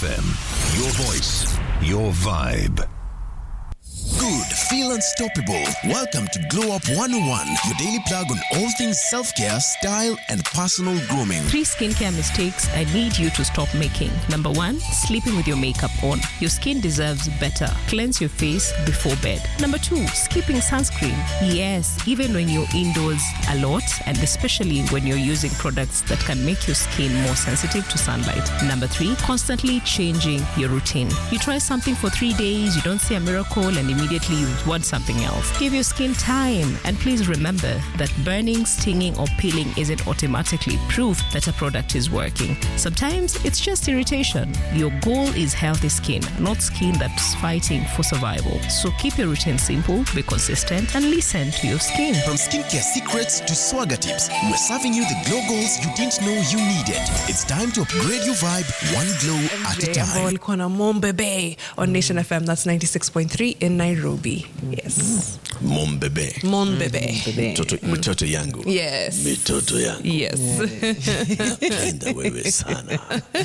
FM. Your voice, your vibe. Good, feel unstoppable. Welcome to Glow Up 101, your daily plug on all things self-care, style, and personal grooming. 3 skincare mistakes I need you to stop making. Number 1, sleeping with your makeup on. Your skin deserves better. Cleanse your face before bed. Number 2, skipping sunscreen. Yes, even when you're indoors a lot, and especially when you're using products that can make your skin more sensitive to sunlight. Number 3, constantly changing your routine. You try something for 3 days, you don't see a miracle, and immediately you want something else. Give your skin time, and please remember that burning, stinging, or peeling isn't automatically proof that a product is working. Sometimes it's just irritation. Your goal is healthy skin, not skin that's fighting for survival. So keep your routine simple, be consistent, and listen to your skin. From skincare secrets to swagger tips, we're serving you the glow goals you didn't know you needed. It's time to upgrade your vibe one glow at a time. Walikuwa na Mombebe on Nation FM. That's 96.3 in Nairobi. Yes. Mombebe. Mitoto yangu. Yes. Mitoto yangu. Yes. Napenda wewe sana.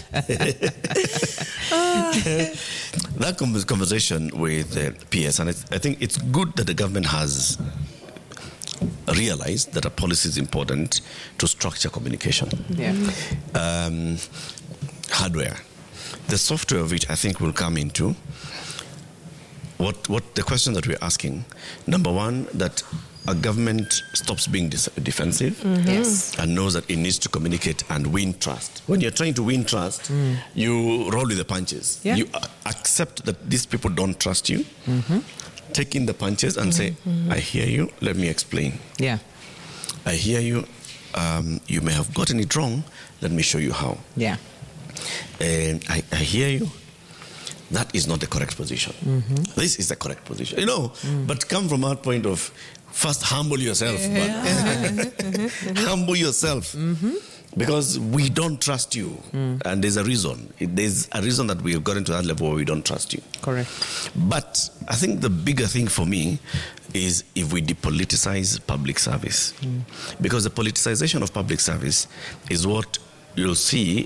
That conversation with PS, and I think it's good that the government has realized that a policy is important to structure communication. Yeah. Hardware. The software of which I think will come into what the question that we're asking. Number 1, that a government stops being defensive. Yes. And knows that it needs to communicate and win trust. When you're trying to win trust, you roll with the punches. Yeah. You accept that these people don't trust you. Take in the punches and say, I hear you, let me explain. Yeah. I hear you, you may have gotten it wrong, let me show you how. Yeah. And I hear you, that is not the correct position. This is the correct position. You know, but come from our point of first humble yourself. Humble yourself. Because we don't trust you. And there's a reason. There's a reason that we have gotten to that level where we don't trust you. Correct. But I think the bigger thing for me is if we depoliticize public service. Because the politicization of public service is what you'll see.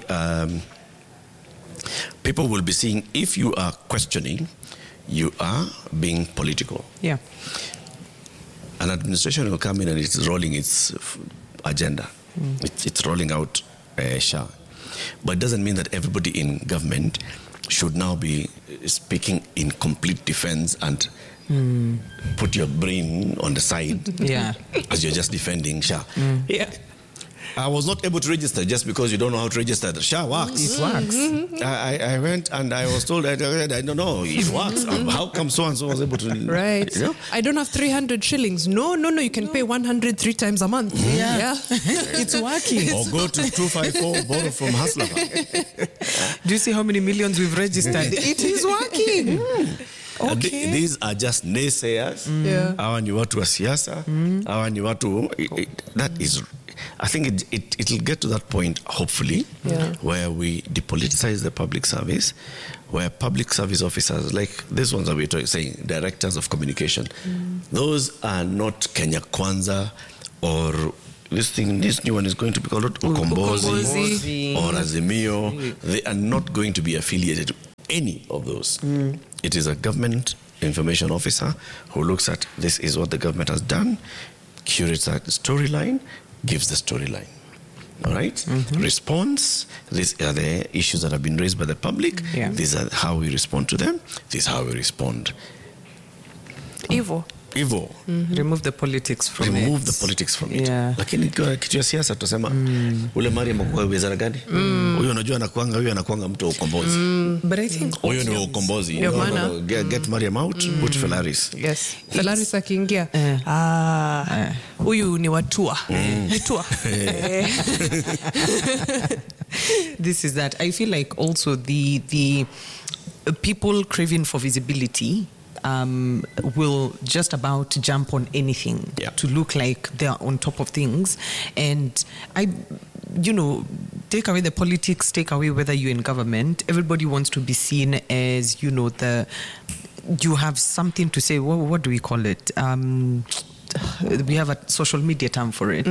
People will be seeing, if you are questioning, you are being political. Yeah. An administration will come in and it's rolling its agenda. It's rolling out SHA. But it doesn't mean that everybody in government should now be speaking in complete defense and put your brain on the side as you're just defending SHA. Yeah. I was not able to register just because you don't know how to register. The SHA works. It works. I went and I was told, I don't know, it works. How come so-and-so was able to... Right. You know? I don't have 300 shillings. No, you can pay 103 times a month. Yeah. It's working. Or go to 254, borrow from Hustler. Do you see how many millions we've registered? It is working. Okay. These are just naysayers. Hawa ni watu wa siasa. Hawa ni watu... That is... I think it'll get to that point, hopefully, where we depoliticize the public service, where public service officers, like these ones that we're saying, directors of communication, those are not Kenya Kwanza or this new one is going to be called Ukombozi or Azimio. They are not going to be affiliated to any of those. It is a government information officer who looks at this is what the government has done, curates a storyline, gives the storyline. All right? Response, these are the issues that have been raised by the public. These are how we respond to them. This is how we respond. Evil. Remove the politics from it. Remove the politics from it. Lakini kitu ya siasa tutasema ule Mariam kwa wizara gani? Huyo unajua anakuanga mtu wa ukombozi. But I think huyo ni ukombozi. Get Mariam out, put Felaris. Yes. Felaris akiingia. Huyu ni watua. Tua. This is that. I feel like also the people craving for visibility will just about jump on anything to look like they're on top of things. And take away the politics, take away whether you're in government. Everybody wants to be seen as, you have something to say. What do we call it? we have a social media term for it.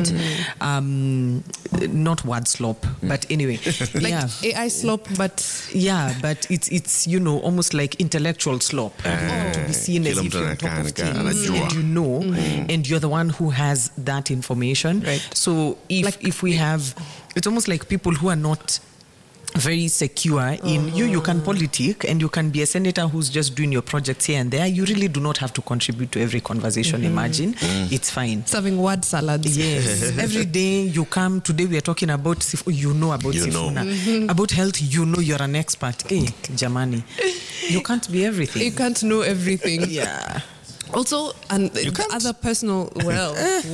Not word slop, but anyway. Like AI slop, but yeah, but it's almost like intellectual slop. To be seen as if you're on top of things and and you're the one who has that information. Right. So if we have, it's almost like people who are not very secure in you can politic and you can be a senator who's just doing your projects here and there. You really do not have to contribute to every conversation. Imagine it's fine. Serving word salads. Yes. Every day you come. Today we are talking about about Sifuna. About health, you're an expert. Hey, Jamani, you can't be everything. You can't know everything. Yeah. Also, and the other personal, well. Have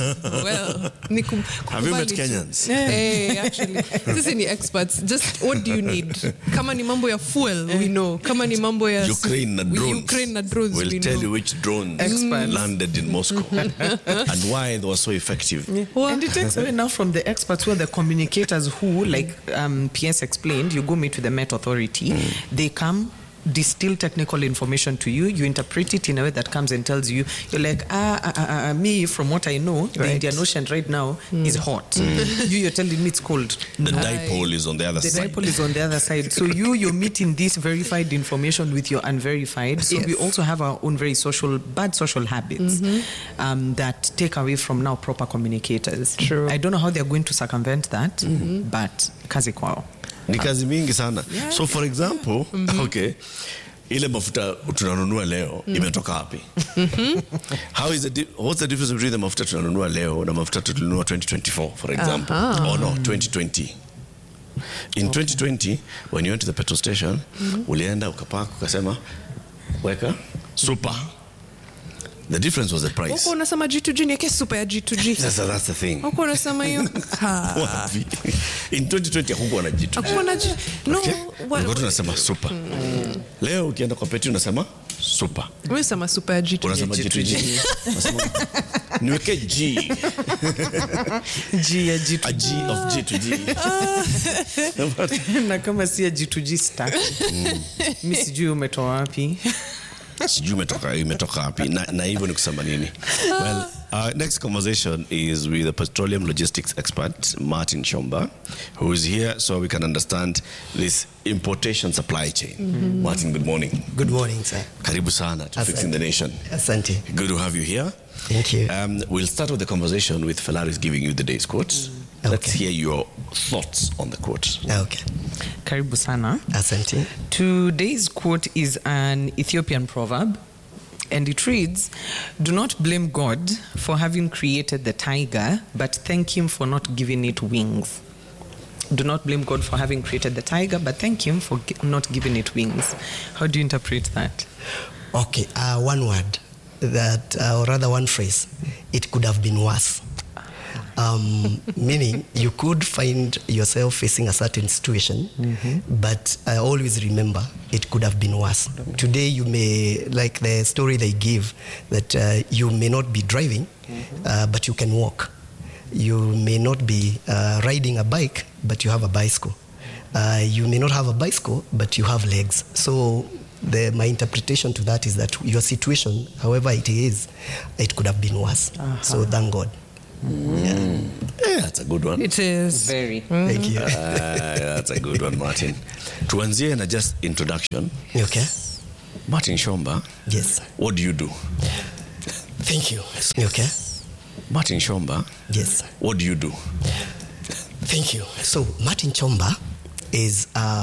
you met Kenyans? Hey, actually, sisi ni experts. Just what do you need? Kama ni mambo ya fuel, we know. Kama ni mambo ya Ukraine na drones. we We'll tell know. you which drones landed in Moscow and why they were so effective. And it takes away now from the experts who are the communicators who, like PS explained, you go meet with the Met Authority, they come, distill technical information to you, you interpret it in a way that comes and tells you, you're like, me, from what I know, the Indian Ocean right now is hot. You're telling me it's cold. The dipole is on the other side. The dipole is on the other side. So you're meeting this verified information with your unverified. So we also have our own very bad social habits that take away from now proper communicators. True. I don't know how they're going to circumvent that, but kazi kwao. Ni kazi mingi sana. So for example, okay, ile mafuta tunanunua leo imetoka wapi? What's the difference between the mafuta tunanunua leo na mafuta tunanunua 2024, for example? Or no, 2020. In 2020, when you went to the petrol station, ulienda ukapaka ukasema weka super. The difference was the price. Uko unasema G2G ni yake super ya G2G. That's the thing. Uko unasema hiyo. In 2020 hakukuwa na G2G. Hakukuwa na no. Ulikuwa tunasema super. Leo ukienda kwa petrol unasema super. Unasema super ya G2G. Unasema G2G. Niweke G. G ya G2G. A G of G2G. Na kama si ya G2G stack. Mimi sijui umetoa wapi. Sijui imetoka wapi na hivyo ni kusema nini. Well, our next conversation is with the petroleum logistics expert Martin Shomba, who is here so we can understand this importation supply chain. Martin, good morning. Good morning, sir. Karibu sana to Fixing the Nation. Asante. Good to have you here. Thank you. We'll start with the conversation with Felaris giving you the day's quote. Let's hear your thoughts on the quote. Okay. Karibu sana. Asante. Today's quote is an Ethiopian proverb, and it reads, "Do not blame God for having created the tiger, but thank him for not giving it wings." Do not blame God for having created the tiger, but thank him for not giving it wings. How do you interpret that? Okay, one word, that, or rather one phrase, it could have been worse. Meaning you could find yourself facing a certain situation, but I always remember it could have been worse. Today you may, like the story they give, that you may not be driving, but you can walk. You may not be riding a bike, but you have a bicycle. You may not have a bicycle, but you have legs. So my interpretation to that is that your situation, however it is, it could have been worse. So thank God. Yeah, that's a good one. It is. Very. Thank you. That's a good one, Martin. Tuanzie na just introduction. Okay. Martin Shomba. Yes. What do you do? Thank you. Okay. Martin Shomba. Yes. What do you do? Thank you. So Martin Shomba is